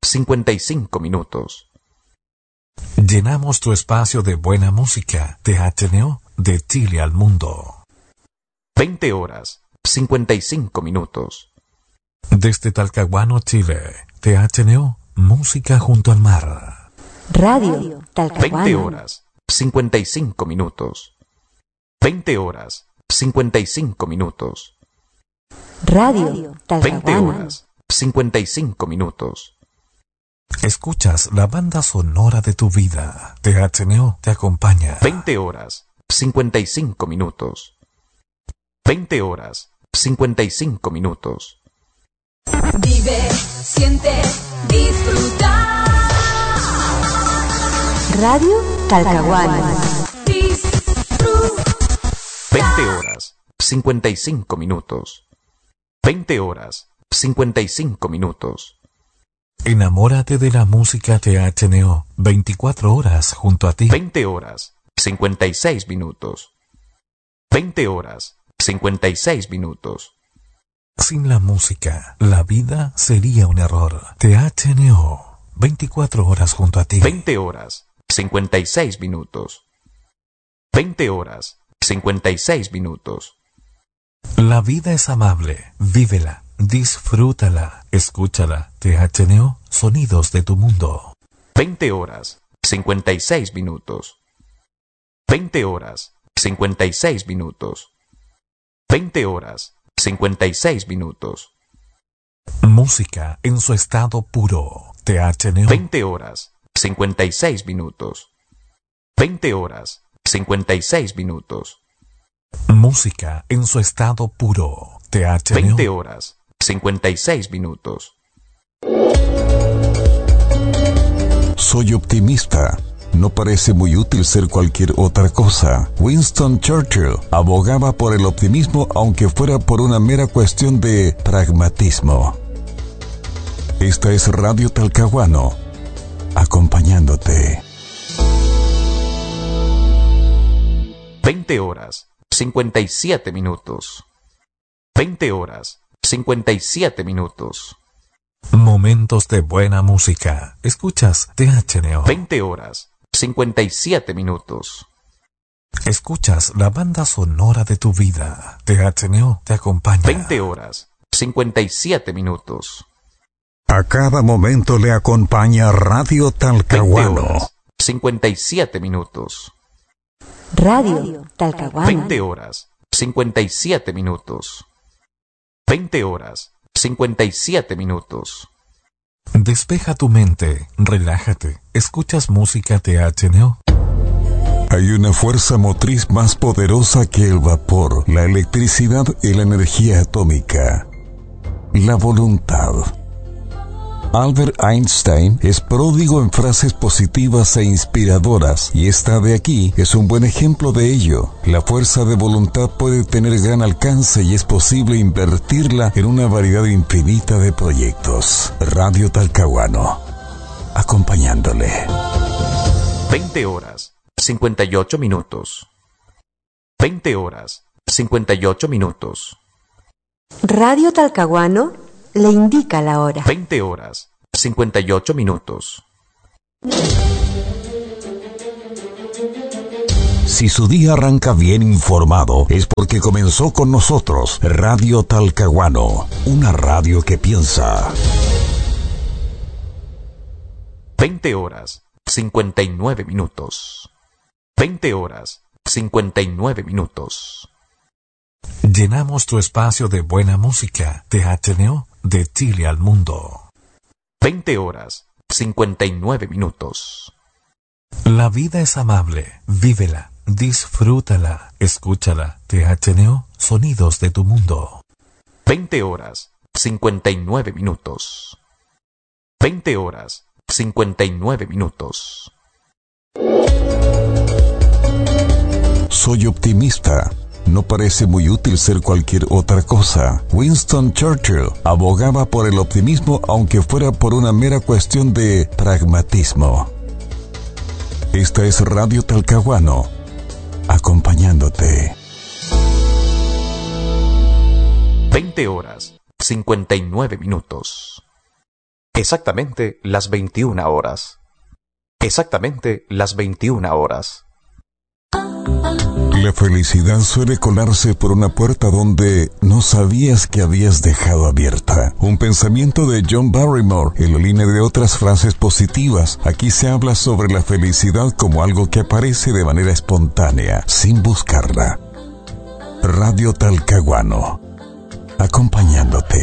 55 minutos. Llenamos tu espacio de buena música, THNO, de Chile al mundo. 20 horas, 55 minutos. Desde Talcahuano, Chile, THNO, música junto al mar. Radio Talcahuano. 20 horas, 55 minutos. 20 horas, 55 minutos. Radio Talcahuano. 20 horas, 55 minutos. Escuchas la banda sonora de tu vida. THNO te acompaña. 20 horas, 55 minutos. 20 horas, 55 minutos. Vive, siente, disfruta. Radio Talcahuano. Disfruta. 20 horas, 55 minutos. 20 horas, 55 minutos. Enamórate de la música THNO, 24 horas junto a ti. 20 horas, 56 minutos. 20 horas, 56 minutos. Sin la música, la vida sería un error. THNO, 24 horas junto a ti. 20 horas, 56 minutos. 20 horas, 56 minutos. La vida es amable, vívela, disfrútala, escúchala. THNO, sonidos de tu mundo. 20 horas, 56 minutos. 20 horas, 56 minutos. 20 horas, 56 minutos. Música en su estado puro. THNO. 20 horas, 56 minutos. 20 horas, 56 minutos. Música en su estado puro. THNO. 20 horas, 56 minutos. Soy optimista. No parece muy útil ser cualquier otra cosa. Winston Churchill abogaba por el optimismo aunque fuera por una mera cuestión de pragmatismo. Esta es Radio Talcahuano, acompañándote. 20 horas, 57 minutos. 20 horas, 57 minutos. Momentos de buena música. Escuchas THNO. 20 horas, 57 minutos. Escuchas la banda sonora de tu vida. THNO te acompaña. 20 horas, 57 minutos. A cada momento le acompaña Radio 20 Talcahuano. horas, 57 minutos. Radio Talcahuano. 20 horas, 57 minutos. 20 horas, 57 minutos. Despeja tu mente, relájate. Escuchas música THNO. Hay una fuerza motriz más poderosa que el vapor, la electricidad y la energía atómica. La voluntad. Albert Einstein es pródigo en frases positivas e inspiradoras, y esta de aquí es un buen ejemplo de ello. La fuerza de voluntad puede tener gran alcance y es posible invertirla en una variedad infinita de proyectos. Radio Talcahuano, acompañándole. 20 horas, 58 minutos. 20 horas, 58 minutos. Radio Talcahuano le indica la hora. 20 horas, 58 minutos. Si su día arranca bien informado, es porque comenzó con nosotros. Radio Talcahuano, una radio que piensa. 20 horas, 59 minutos. 20 horas, 59 minutos. Llenamos tu espacio de buena música. THNO, de Chile al mundo. 20 horas, 59 minutos. La vida es amable, vívela, disfrútala, escúchala. THNO, sonidos de tu mundo. 20 horas, 59 minutos. 20 horas, 59 minutos. Soy optimista. No parece muy útil ser cualquier otra cosa. Winston Churchill abogaba por el optimismo aunque fuera por una mera cuestión de pragmatismo. Esta es Radio Talcahuano, acompañándote. 20 horas, 59 minutos. Exactamente las 21 horas. Exactamente las 21 horas. La felicidad suele colarse por una puerta donde no sabías que habías dejado abierta. Un pensamiento de John Barrymore en la línea de otras frases positivas. Aquí se habla sobre la felicidad como algo que aparece de manera espontánea, sin buscarla. Radio Talcahuano, acompañándote.